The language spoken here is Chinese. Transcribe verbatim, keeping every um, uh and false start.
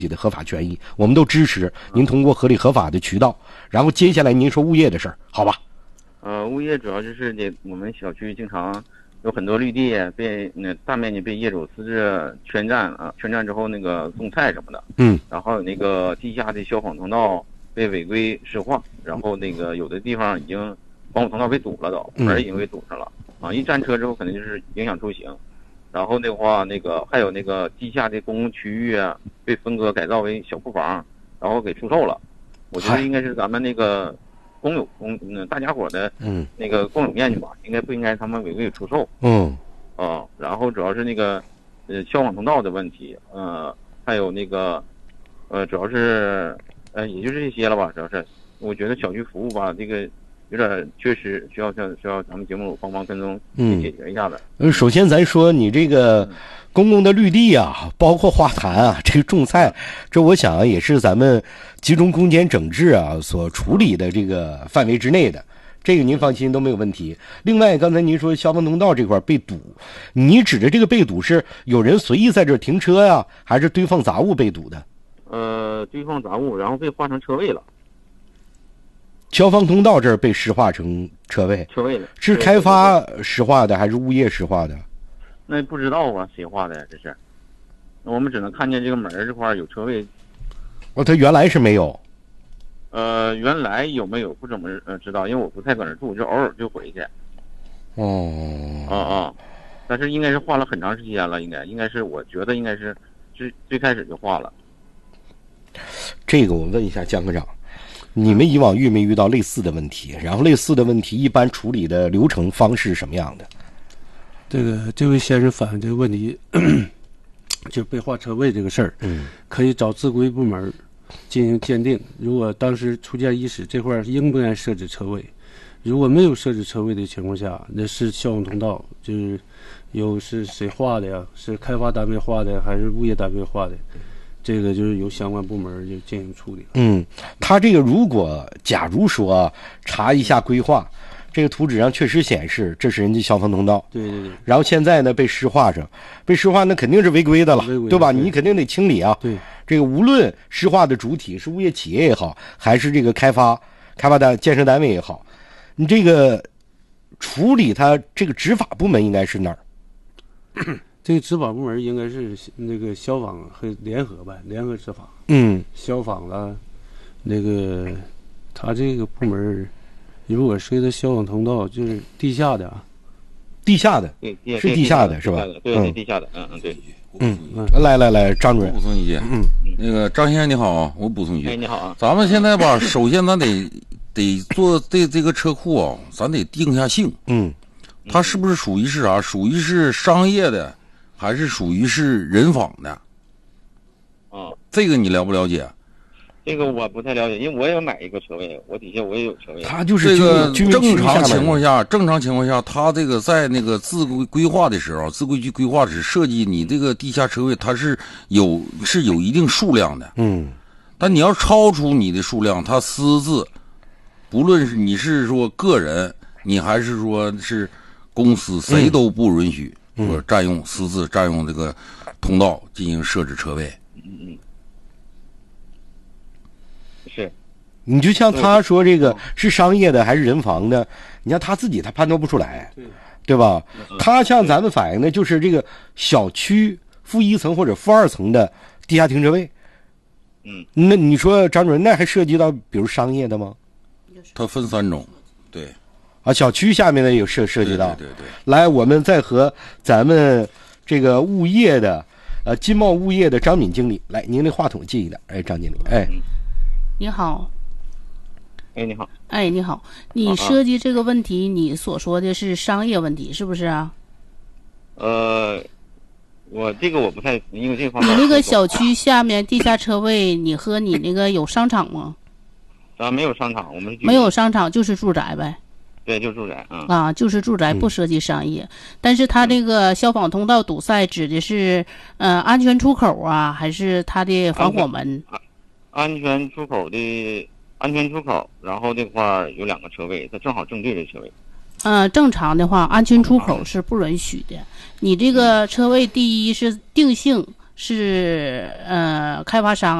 己的合法权益，我们都支持您通过合理合法的渠道。然后接下来您说物业的事儿，好吧？ 呃，物业主要就是这我们小区经常有很多绿地被那大面积被业主私自圈占啊，圈占之后那个种菜什么的， 嗯， 然后那个地下的消防通道被违规施化，然后那个有的地方已经防火通道被堵了都，门已经被堵上了啊，一占车之后肯定就是影响出行。然后的话，那个还有那个地下的公共区域啊，被分割改造为小库房，然后给出售了。我觉得应该是咱们那个公有公嗯大家伙的嗯那个公有面积吧，应该不应该他们违规出售。 嗯， 啊，然后主要是那个呃消防通道的问题，呃，还有那个呃主要是呃也就是这些了吧，主要是我觉得小区服务吧这个。有点缺失，需要需要需要咱们节目帮忙跟踪去解决一下的。 嗯，首先咱说你这个公共的绿地啊，包括花坛啊，这个种菜，这我想也是咱们集中空间整治啊所处理的这个范围之内的，这个您放心都没有问题。另外，刚才您说消防通道这块被堵，你指的这个被堵是有人随意在这停车呀，还是堆放杂物被堵的？ 呃，堆放杂物，然后被划成车位了。 消防通道这儿被施划成车位， 车位了， 是开发施划的还是物业施划的？ 那不知道啊，谁画的呀？这是，我们只能看见这个门这块有车位。 哦，他原来是没有。 呃，原来有没有不怎么呃知道，因为我不太搁那住，就偶尔就回去。 哦。 啊啊，但是应该是画了很长时间了，应该应该是我觉得应该是最最开始就画了。 这个我问一下江科长。你们以往遇没遇到类似的问题？然后类似的问题一般处理的流程方式是什么样的？ 这个这位先生反映这个问题，就被划车位这个事儿， 嗯， 可以找自规部门进行鉴定。如果当时出现意识，这块应不应该设置车位？如果没有设置车位的情况下，那是消防通道，就是有是谁划的呀？是开发单位划的，还是物业单位划的？这个就是由相关部门就进行处理。 嗯，他这个如果假如说查一下规划，这个图纸上确实显示这是人家消防通道， 对对对。 然后现在呢被施划上，被施划那肯定是违规的了，对吧？你肯定得清理啊。 对， 这个无论施划的主体是物业企业也好，还是这个开发开发单建设单位也好，你这个处理它这个执法部门应该是哪儿？ 这个执法部门应该是那个消防和联合呗，联合执法。 嗯， 消防了，那个他这个部门，如果涉及到消防通道，就是地下的啊， 地下的， 对， 是地下的是吧？ 对，对，地下的，嗯嗯对。 嗯，来来来，张主任， 补充一句，嗯，那个张先生你好，我补充一句， 哎，你好啊， 咱们现在吧，首先咱得得做这这个车库啊，咱得定下性， 嗯， 它是不是属于是啥？属于是商业的。还是属于是人访的， 啊， 这个你了不了解？ 这个我不太了解，因为我也买一个车位，我底下我也有车位。 他就是这个正常情况下，正常情况下，他这个在那个自规规划的时候，自规局规划时设计你这个地下车位，它是有是有一定数量的， 嗯， 但你要超出你的数量，他私自，不论是你是说个人，你还是说是公司，谁都不允许。 嗯说占用私自占用这个通道进行设置车位， 嗯嗯，是， 你就像他说这个是商业的还是人防的，你像他自己他判断不出来， 对， 对吧？他向咱们反映的就是这个小区负一层或者负二层的地下停车位， 嗯， 那你说张主任，那还涉及到比如商业的吗？ 它分三种，对。 啊，小区下面的有涉涉及到， 对对 对, 对。 来，我们再和咱们这个物业的，呃，金茂物业的张敏经理，来，您的话筒近一点，哎，张经理，哎， 你好， 哎，你好， 哎，你好，你设计这个问题，你所说的是商业问题，是不是啊？ 呃，我这个我不太，因为这方面。 你那个小区下面地下车位，你和你那个有商场吗？ 咱没有商场，我们没有商场，就是住宅呗。 对，就是住宅啊、 嗯。啊，就是住宅，不涉及商业。嗯、但是它这个消防通道堵塞指的是呃安全出口啊，还是它的防火门？ 安, 安全出口的安全出口，然后这块有两个车位，它正好正对着车位。 呃，正常的话，安全出口是不允许的。你这个车位，第一是定性是呃开发商